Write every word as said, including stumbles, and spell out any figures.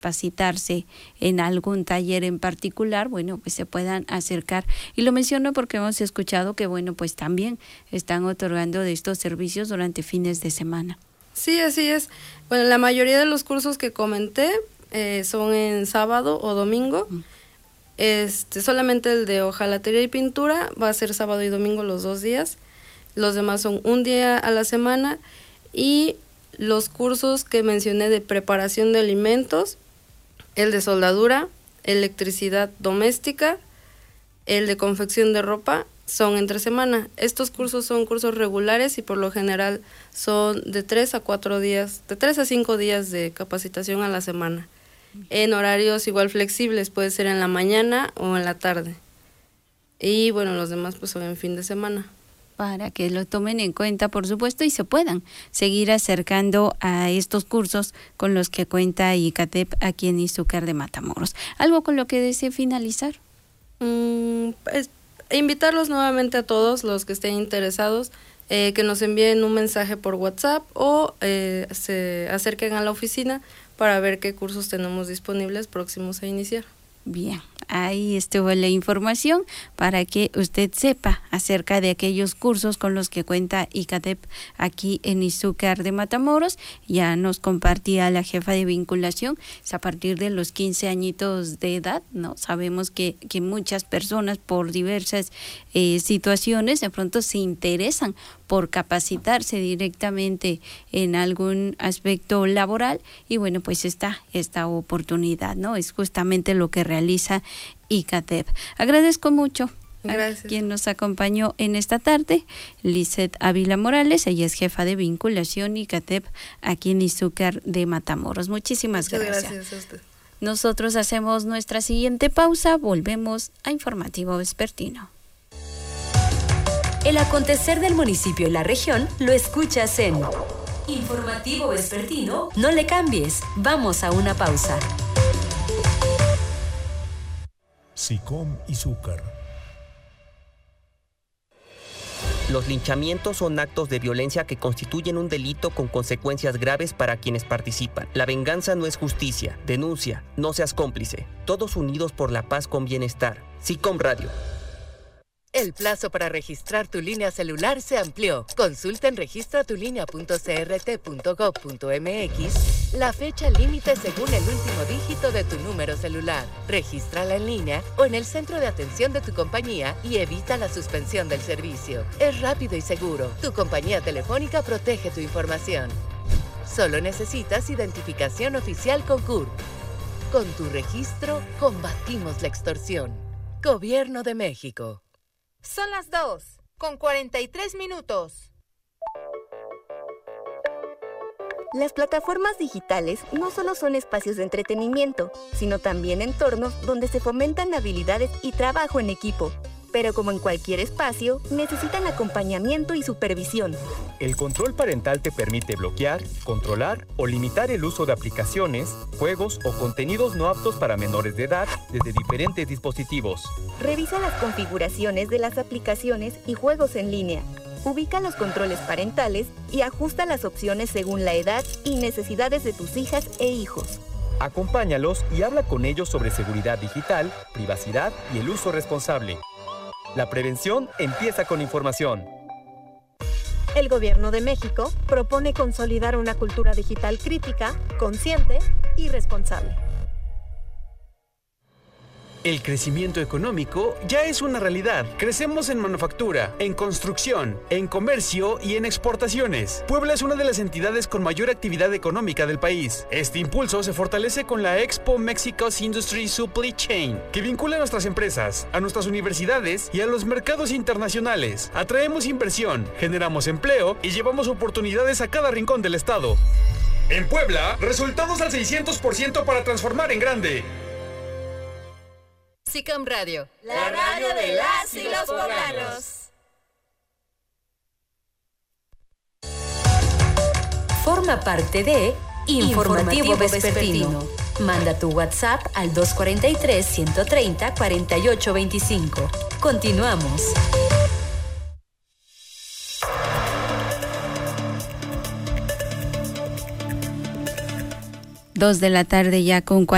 capacitarse en algún taller en particular, bueno, pues se puedan acercar. Y lo menciono porque hemos escuchado que, bueno, pues también están otorgando de estos servicios durante fines de semana. Sí, así es. Bueno, la mayoría de los cursos que comenté eh, son en sábado o domingo. Mm. Este, solamente el de hojalatería y pintura va a ser sábado y domingo los dos días. Los demás son un día a la semana. Y los cursos que mencioné de preparación de alimentos, el de soldadura, electricidad doméstica, el de confección de ropa, son entre semana. Estos cursos son cursos regulares y por lo general son de tres a cuatro días, de tres a cinco días de capacitación a la semana. En horarios igual flexibles, puede ser en la mañana o en la tarde. Y bueno, los demás pues son en fin de semana. Para que lo tomen en cuenta, por supuesto, y se puedan seguir acercando a estos cursos con los que cuenta ICATEP aquí en Izúcar de Matamoros. ¿Algo con lo que desee finalizar? Mm, pues, invitarlos nuevamente a todos los que estén interesados, eh, que nos envíen un mensaje por WhatsApp o eh, se acerquen a la oficina para ver qué cursos tenemos disponibles próximos a iniciar. Bien, ahí estuvo la información para que usted sepa acerca de aquellos cursos con los que cuenta ICATEP aquí en Izúcar de Matamoros. Ya nos compartía la jefa de vinculación, es a partir de los quince añitos de edad, ¿no? Sabemos que, que muchas personas por diversas eh, situaciones de pronto se interesan por capacitarse directamente en algún aspecto laboral y bueno, pues está esta oportunidad, ¿no? Es justamente lo que realiza ICATEP. Agradezco mucho Gracias. a quien nos acompañó en esta tarde, Lizeth Ávila Morales, ella es jefa de vinculación ICATEP aquí en Izúcar de Matamoros. Muchísimas Muchas gracias. gracias a usted. Nosotros hacemos nuestra siguiente pausa, volvemos a Informativo Vespertino. El acontecer del municipio y la región lo escuchas en Informativo Vespertino. No le cambies, vamos a una pausa. SICOM Izúcar. Los linchamientos son actos de violencia que constituyen un delito con consecuencias graves para quienes participan. La venganza no es justicia. Denuncia, no seas cómplice. Todos unidos por la paz con bienestar. SICOM Radio. El plazo para registrar tu línea celular se amplió. Consulta en registra tu línea punto c r t punto gov punto m x la fecha límite según el último dígito de tu número celular. Regístrala en línea o en el centro de atención de tu compañía y evita la suspensión del servicio. Es rápido y seguro. Tu compañía telefónica protege tu información. Solo necesitas identificación oficial con C U R P. Con tu registro, combatimos la extorsión. Gobierno de México. Son las dos, con cuarenta y tres minutos. Las plataformas digitales no solo son espacios de entretenimiento, sino también entornos donde se fomentan habilidades y trabajo en equipo. Pero como en cualquier espacio, necesitan acompañamiento y supervisión. El control parental te permite bloquear, controlar o limitar el uso de aplicaciones, juegos o contenidos no aptos para menores de edad desde diferentes dispositivos. Revisa las configuraciones de las aplicaciones y juegos en línea. Ubica los controles parentales y ajusta las opciones según la edad y necesidades de tus hijas e hijos. Acompáñalos y habla con ellos sobre seguridad digital, privacidad y el uso responsable. La prevención empieza con información. El Gobierno de México propone consolidar una cultura digital crítica, consciente y responsable. El crecimiento económico ya es una realidad. Crecemos en manufactura, en construcción, en comercio y en exportaciones. Puebla es una de las entidades con mayor actividad económica del país. Este impulso se fortalece con la Expo Mexico's Industry Supply Chain, que vincula a nuestras empresas, a nuestras universidades y a los mercados internacionales. Atraemos inversión, generamos empleo y llevamos oportunidades a cada rincón del estado. En Puebla, resultados al seiscientos por ciento para transformar en grande. SICOM Radio, la radio de las y los poblanos. Forma parte de Informativo Vespertino. Manda tu WhatsApp al dos cuatro tres, uno tres cero, cuatro ocho dos cinco. Continuamos. Dos de la tarde ya con